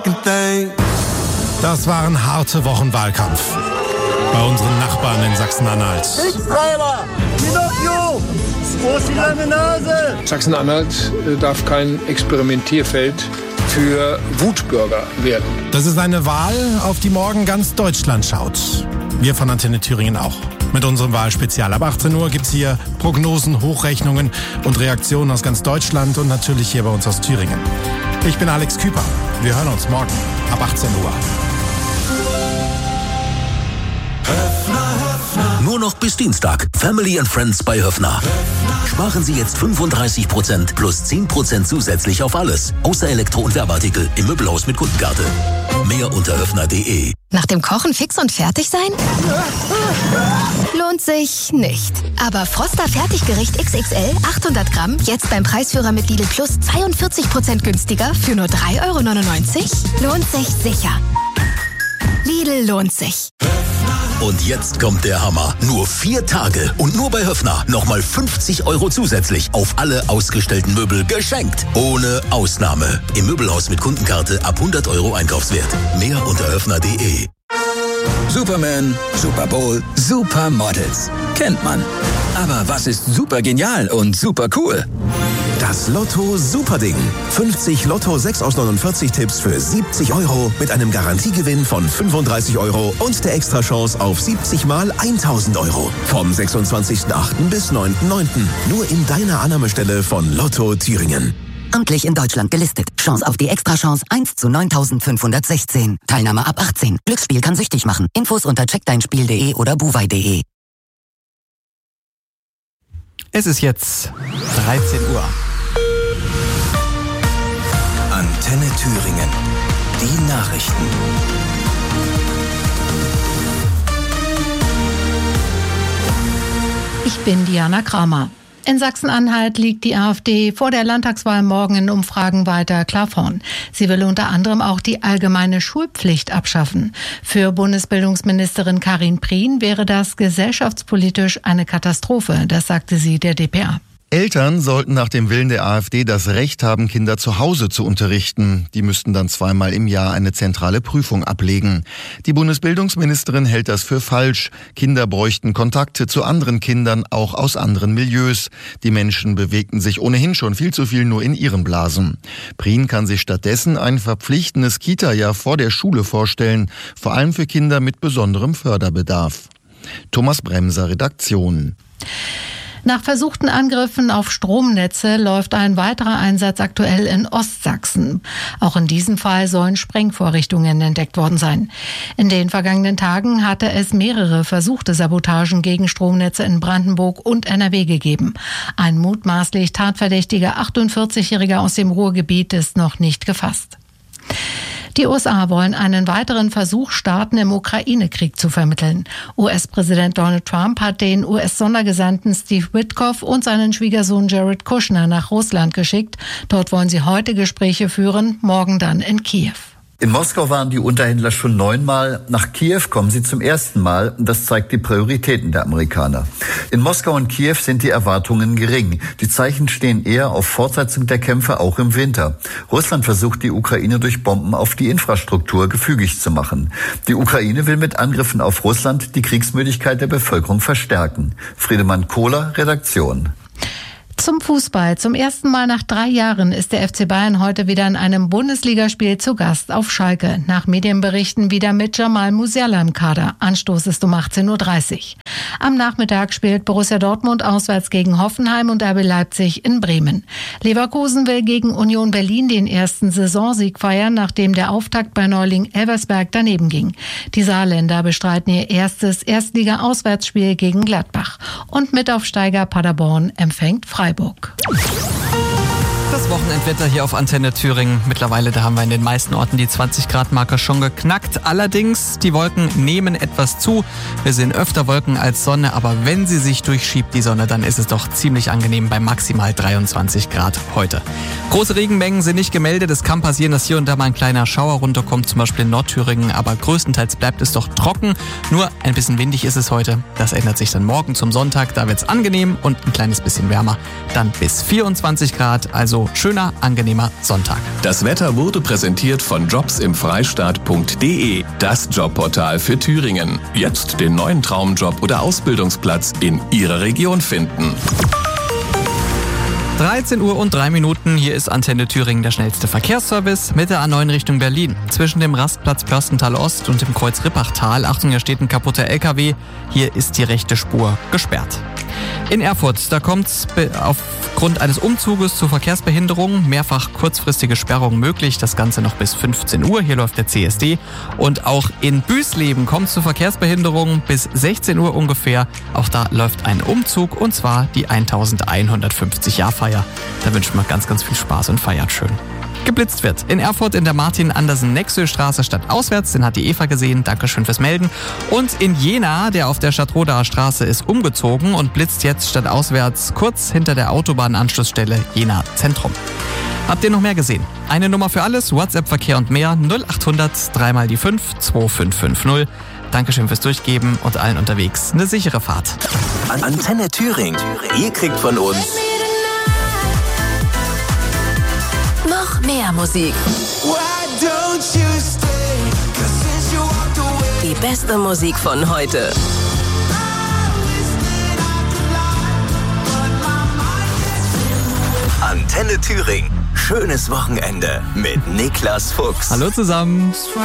Das waren harte Wochen Wahlkampf bei unseren Nachbarn in Sachsen-Anhalt. Wo ist die lange Nase? Sachsen-Anhalt darf kein Experimentierfeld für Wutbürger werden. Das ist eine Wahl, auf die morgen ganz Deutschland schaut. Wir von Antenne Thüringen auch. Mit unserem Wahlspezial. Ab 18 Uhr gibt's hier Prognosen, Hochrechnungen und Reaktionen aus ganz Deutschland und natürlich hier bei uns aus Thüringen. Ich bin Alex Küper. Wir hören uns morgen ab 18 Uhr. Nur noch bis Dienstag. Family and Friends bei Höffner. Sparen Sie jetzt 35% plus 10% zusätzlich auf alles. Außer Elektro- und Werbeartikel im Möbelhaus mit Kundenkarte. Mehr unter höffner.de. Nach dem Kochen fix und fertig sein? Lohnt sich nicht. Aber Froster Fertiggericht XXL 800 Gramm jetzt beim Preisführer mit Lidl Plus 42% günstiger für nur 3,99 €? Lohnt sich sicher. Lidl lohnt sich. Und jetzt kommt der Hammer. Nur 4 Tage und nur bei Höffner nochmal 50 € zusätzlich auf alle ausgestellten Möbel geschenkt. Ohne Ausnahme. Im Möbelhaus mit Kundenkarte ab 100 € Einkaufswert. Mehr unter höffner.de. Superman, Super Bowl, Supermodels. Kennt man. Aber was ist super genial und super cool? Das Lotto Superding. 50 Lotto 6 aus 49 Tipps für 70 € mit einem Garantiegewinn von 35 € und der Extrachance auf 70 mal 1000 €. Vom 26.08. bis 9.09. Nur in deiner Annahmestelle von Lotto Thüringen. Amtlich in Deutschland gelistet. Chance auf die Extrachance 1 zu 9516. Teilnahme ab 18. Glücksspiel kann süchtig machen. Infos unter checkdeinspiel.de oder buwei.de. Es ist jetzt 13 Uhr. Antenne Thüringen. Die Nachrichten. Ich bin Diana Kramer. In Sachsen-Anhalt liegt die AfD vor der Landtagswahl morgen in Umfragen weiter klar vorn. Sie will unter anderem auch die allgemeine Schulpflicht abschaffen. Für Bundesbildungsministerin Karin Prien wäre das gesellschaftspolitisch eine Katastrophe, das sagte sie der dpa. Eltern sollten nach dem Willen der AfD das Recht haben, Kinder zu Hause zu unterrichten. Die müssten dann 2-mal im Jahr eine zentrale Prüfung ablegen. Die Bundesbildungsministerin hält das für falsch. Kinder bräuchten Kontakte zu anderen Kindern, auch aus anderen Milieus. Die Menschen bewegten sich ohnehin schon viel zu viel nur in ihren Blasen. Prien kann sich stattdessen ein verpflichtendes Kita-Jahr vor der Schule vorstellen, vor allem für Kinder mit besonderem Förderbedarf. Thomas Bremser, Redaktion. Nach versuchten Angriffen auf Stromnetze läuft ein weiterer Einsatz aktuell in Ostsachsen. Auch in diesem Fall sollen Sprengvorrichtungen entdeckt worden sein. In den vergangenen Tagen hatte es mehrere versuchte Sabotagen gegen Stromnetze in Brandenburg und NRW gegeben. Ein mutmaßlich tatverdächtiger 48-Jähriger aus dem Ruhrgebiet ist noch nicht gefasst. Die USA wollen einen weiteren Versuch starten, im Ukraine-Krieg zu vermitteln. US-Präsident Donald Trump hat den US-Sondergesandten Steve Witkoff und seinen Schwiegersohn Jared Kushner nach Russland geschickt. Dort wollen sie heute Gespräche führen, morgen dann in Kiew. In Moskau waren die Unterhändler schon 9-mal. Nach Kiew kommen sie zum ersten Mal. Das zeigt die Prioritäten der Amerikaner. In Moskau und Kiew sind die Erwartungen gering. Die Zeichen stehen eher auf Fortsetzung der Kämpfe auch im Winter. Russland versucht, die Ukraine durch Bomben auf die Infrastruktur gefügig zu machen. Die Ukraine will mit Angriffen auf Russland die Kriegsmüdigkeit der Bevölkerung verstärken. Friedemann Kohler, Redaktion. Zum Fußball. Zum ersten Mal nach 3 Jahren ist der FC Bayern heute wieder in einem Bundesligaspiel zu Gast auf Schalke. Nach Medienberichten wieder mit Jamal Musiala im Kader. Anstoß ist um 18:30 Uhr. Am Nachmittag spielt Borussia Dortmund auswärts gegen Hoffenheim und RB Leipzig in Bremen. Leverkusen will gegen Union Berlin den ersten Saisonsieg feiern, nachdem der Auftakt bei Neuling Elversberg daneben ging. Die Saarländer bestreiten ihr erstes Erstliga-Auswärtsspiel gegen Gladbach. Und Mitaufsteiger Paderborn empfängt Freiburg. Das Wochenendwetter hier auf Antenne Thüringen. Mittlerweile, da haben wir in den meisten Orten die 20-Grad-Marke schon geknackt. Allerdings, die Wolken nehmen etwas zu. Wir sehen öfter Wolken als Sonne, aber wenn sie sich durchschiebt, die Sonne, dann ist es doch ziemlich angenehm bei maximal 23 Grad heute. Große Regenmengen sind nicht gemeldet. Es kann passieren, dass hier und da mal ein kleiner Schauer runterkommt, zum Beispiel in Nordthüringen, aber größtenteils bleibt es doch trocken. Nur ein bisschen windig ist es heute. Das ändert sich dann morgen zum Sonntag. Da wird es angenehm und ein kleines bisschen wärmer. Dann bis 24 Grad, also Also schöner, angenehmer Sonntag. Das Wetter wurde präsentiert von jobsimfreistaat.de, das Jobportal für Thüringen. Jetzt den neuen Traumjob oder Ausbildungsplatz in Ihrer Region finden. 13 Uhr und 3 Minuten, hier ist Antenne Thüringen, der schnellste Verkehrsservice mit der A9 Richtung Berlin. Zwischen dem Rastplatz Pörstental Ost und dem Kreuz Rippachtal, Achtung, hier steht ein kaputter LKW, hier ist die rechte Spur gesperrt. In Erfurt, da kommt es aufgrund eines Umzuges zu Verkehrsbehinderungen, mehrfach kurzfristige Sperrungen möglich, das Ganze noch bis 15 Uhr, hier läuft der CSD. Und auch in Büsleben kommt es zu Verkehrsbehinderungen bis 16 Uhr ungefähr, auch da läuft ein Umzug und zwar die 1150-Jahr-Feier. Da wünschen wir ganz, ganz viel Spaß und feiert schön. Geblitzt wird in Erfurt in der Martin-Andersen-Nexö-Straße stadtauswärts, den hat die Eva gesehen, Dankeschön fürs Melden. Und in Jena, der auf der Stadtrodaer Straße ist umgezogen und blitzt jetzt stadtauswärts kurz hinter der Autobahnanschlussstelle Jena Zentrum. Habt ihr noch mehr gesehen? Eine Nummer für alles, WhatsApp-Verkehr und mehr, 0800 3 die 5 2550. Dankeschön fürs Durchgeben und allen unterwegs eine sichere Fahrt. Antenne Thüringen. Ihr kriegt von uns noch mehr Musik. Die beste Musik von heute. Antenne Thüringen. Schönes Wochenende mit Niklas Fuchs. Hallo zusammen.